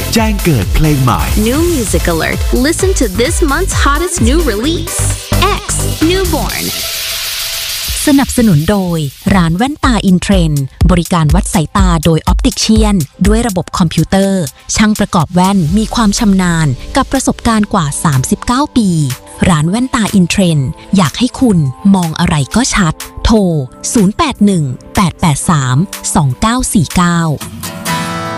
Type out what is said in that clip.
แจ้งเกิดเพลงใหม่ New music alert. Listen to this month's hottest new release. X Newborn. สนับสนุนโดยร้านแว่นตาอินเทรนด์บริการวัดสายตาโดยออปติเชียนด้วยระบบคอมพิวเตอร์ช่างประกอบแว่นมีความชำนาญกับประสบการณ์กว่า39ปีร้านแว่นตาอินเทรนด์อยากให้คุณมองอะไรก็ชัดโทร 081 883 2949